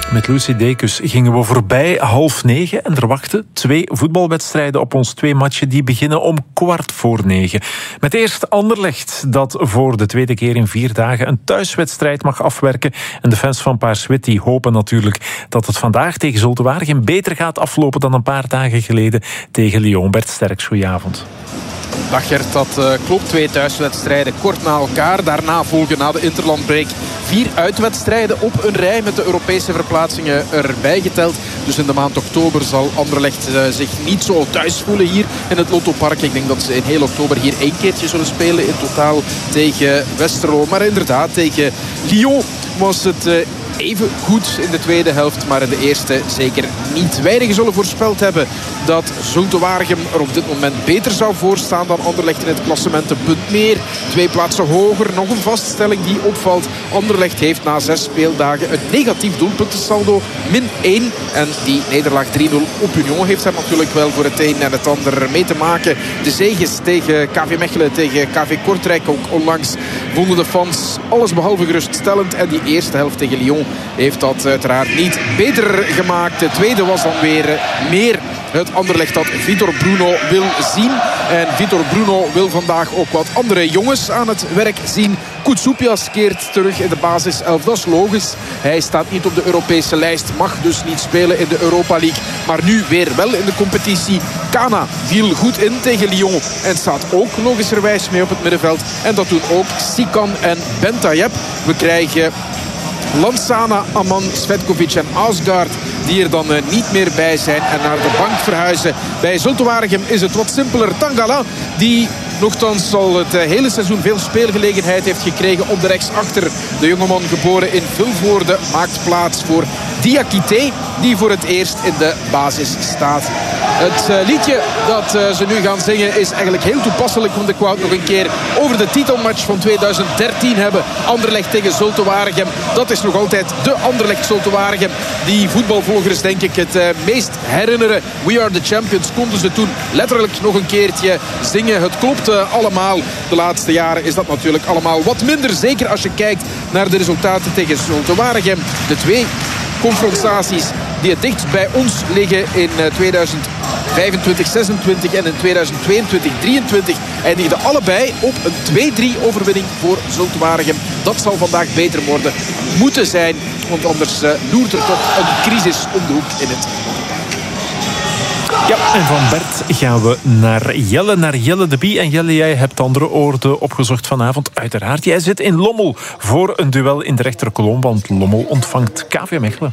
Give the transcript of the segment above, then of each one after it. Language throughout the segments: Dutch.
Met Lucie Dekus gingen we voorbij 8:30 en er wachten 2 voetbalwedstrijden op ons. 2 matchen die beginnen om 9:15. Met eerst Anderlecht, dat voor de tweede keer in 4 dagen een thuiswedstrijd mag afwerken. En de fans van Paars-Wit die hopen natuurlijk dat het vandaag tegen Zulte Waregem beter gaat aflopen dan een paar dagen geleden tegen Lyon. Bert Sterks, goedenavond. Dag Gert, dat klopt. 2 thuiswedstrijden kort na elkaar. Daarna volgen na de interlandbreak 4 uitwedstrijden op een rij met de Europese verplaatsingen erbij geteld. Dus in de maand oktober zal Anderlecht zich niet zo thuis voelen hier in het Lottopark. Ik denk dat ze in heel oktober hier 1 keertje zullen spelen in totaal tegen Westerlo. Maar inderdaad, tegen Lyon was het even goed in de tweede helft, maar in de eerste zeker niet. Weinigen zullen voorspeld hebben dat Zulte Waregem er op dit moment beter zou voorstaan dan Anderlecht in het klassement. Een punt meer, 2 plaatsen hoger. Nog een vaststelling die opvalt. Anderlecht heeft na 6 speeldagen een negatief doelpuntensaldo, -1. En die nederlaag 3-0 op Union heeft daar natuurlijk wel voor het een en het ander mee te maken. De zeges tegen KV Mechelen, tegen KV Kortrijk ook onlangs vonden de fans alles behalve geruststellend. En die eerste helft tegen Lyon heeft dat uiteraard niet beter gemaakt. De tweede was dan weer meer het Anderlecht dat Vitor Bruno wil zien. En Vitor Bruno wil vandaag ook wat andere jongens aan het werk zien. Koutsoupias keert terug in de basiself. Dat is logisch. Hij staat niet op de Europese lijst. Mag dus niet spelen in de Europa League. Maar nu weer wel in de competitie. Kana viel goed in tegen Lyon. En staat ook logischerwijs mee op het middenveld. En dat doen ook Sikan en Bentayeb. We krijgen Lansana, Aman, Svetkovic en Asgaard die er dan niet meer bij zijn en naar de bank verhuizen. Bij Zulte Waregem is het wat simpeler. Tangala, die nochtans al het hele seizoen veel speelgelegenheid heeft gekregen op de rechtsachter. De jongeman geboren in Vilvoorde maakt plaats voor Diakité, die voor het eerst in de basis staat. Het liedje dat ze nu gaan zingen is eigenlijk heel toepasselijk, want ik wou het nog een keer over de titelmatch van 2013 hebben. Anderlecht tegen Zulte Waregem. Dat is nog altijd de Anderlecht Zulte Waregem die voetbalvolgers denk ik het meest herinneren. We are the champions konden ze toen letterlijk nog een keertje zingen. Het klopt allemaal. De laatste jaren is dat natuurlijk allemaal wat minder. Zeker als je kijkt naar de resultaten tegen Zulte Waregem. De 2 confrontaties die het dichtst bij ons liggen in 2025-26 en in 2022-23 eindigden allebei op een 2-3 overwinning voor Zulte Waregem. Dat zal vandaag beter worden moeten zijn, want anders loert er toch een crisis om de hoek in het. Ja, en van Bert gaan we naar Jelle de Bie. En Jelle, jij hebt andere oorden opgezocht vanavond. Uiteraard, jij zit in Lommel voor een duel in de rechterkolom, want Lommel ontvangt KV Mechelen.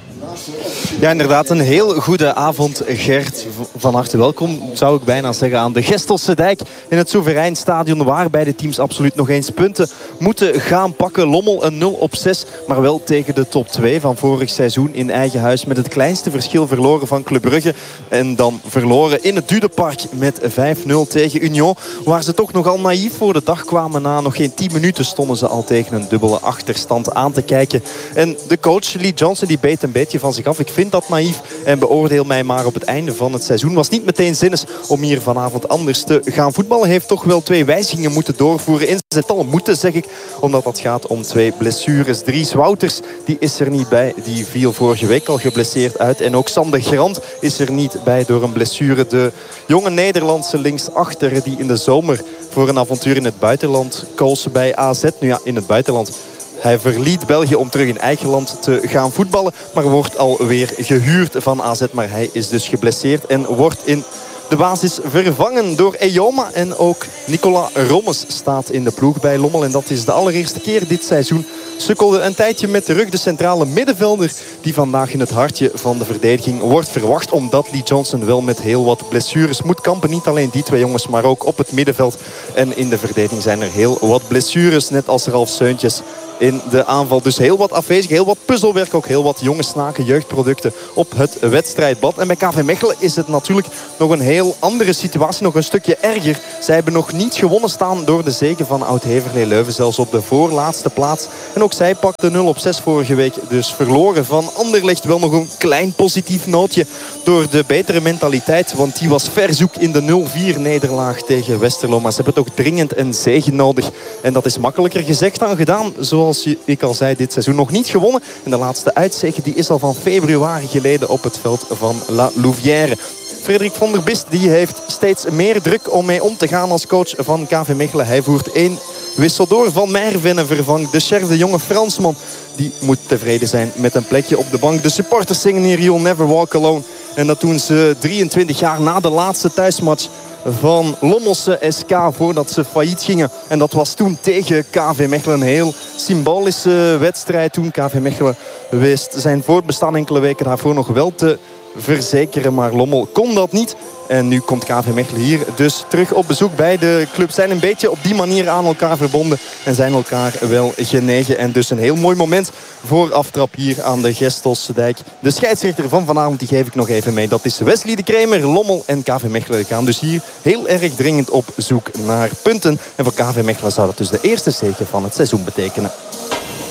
Ja, inderdaad, een heel goede avond, Gert. Van harte welkom, zou ik bijna zeggen, aan de Gestelse Dijk in het Soeverein Stadion, waar beide teams absoluut nog eens punten moeten gaan pakken. Lommel een 0-6, maar wel tegen de top 2 van vorig seizoen in eigen huis. Met het kleinste verschil verloren van Club Brugge. En dan verloren in het Dudepark met 5-0 tegen Union. Waar ze toch nogal naïef voor de dag kwamen. Na nog geen 10 minuten stonden ze al tegen een dubbele achterstand aan te kijken. En de coach Lee Johnson die beet een beetje van zich af. Ik vind dat naïef en beoordeel mij maar op het einde van het seizoen. Was niet meteen zinnig om hier vanavond anders te gaan voetballen. Heeft toch wel 2 wijzigingen moeten doorvoeren. In zijn tallen moeten, zeg ik, omdat dat gaat om 2 blessures. Dries Wouters, die is er niet bij. Die viel vorige week al geblesseerd uit. En ook Sander Grant is er niet bij door een blessure. De jonge Nederlandse linksachter die in de zomer voor een avontuur in het buitenland koos bij AZ. Nu ja, in het buitenland. Hij verliet België om terug in eigen land te gaan voetballen. Maar wordt alweer gehuurd van AZ. Maar hij is dus geblesseerd en wordt in de basis vervangen door Eyoma. En ook Nicolas Rommes staat in de ploeg bij Lommel. En dat is de allereerste keer dit seizoen. Sukkelde een tijdje met de rug de centrale middenvelder die vandaag in het hartje van de verdediging wordt verwacht. Omdat Lee Johnson wel met heel wat blessures moet kampen. Niet alleen die 2 jongens, maar ook op het middenveld. En in de verdediging zijn er heel wat blessures. Net als Ralf Seuntjes in de aanval. Dus heel wat afwezig, heel wat puzzelwerk. Ook heel wat jonge snaken, jeugdproducten op het wedstrijdblad. En bij KV Mechelen is het natuurlijk nog een heel andere situatie. Nog een stukje erger. Zij hebben nog niet gewonnen staan door de zege van Oud-Heverlee Leuven. Zelfs op de voorlaatste plaats. En ook zij pakte 0-6 vorige week. Dus verloren van Anderlecht. Wel nog een klein positief nootje door de betere mentaliteit. Want die was verzoek in de 0-4 nederlaag tegen Westerlo. Maar ze hebben toch dringend een zege nodig. En dat is makkelijker gezegd dan gedaan. Zoals zoals ik al zei, dit seizoen nog niet gewonnen. En de laatste uitzege die is al van februari geleden op het veld van La Louvière. Frederik van der Bist die heeft steeds meer druk om mee om te gaan als coach van KV Mechelen. Hij voert 1 wissel door. Van Merven vervangt de chef, de jonge Fransman. Die moet tevreden zijn met een plekje op de bank. De supporters zingen hier You'll Never Walk Alone. En dat doen ze 23 jaar na de laatste thuismatch van Lommelse SK voordat ze failliet gingen. En dat was toen tegen KV Mechelen een heel symbolische wedstrijd. Toen KV Mechelen wist zijn voortbestaan enkele weken daarvoor nog wel te verzekeren. Maar Lommel kon dat niet. En nu komt KV Mechelen hier dus terug op bezoek. Beide clubs zijn een beetje op die manier aan elkaar verbonden. En zijn elkaar wel genegen. En dus een heel mooi moment voor aftrap hier aan de Gestelsdijk. De scheidsrechter van vanavond die geef ik nog even mee. Dat is Wesley de Kremer. Lommel en KV Mechelen gaan dus hier heel erg dringend op zoek naar punten. En voor KV Mechelen zou dat dus de eerste zege van het seizoen betekenen.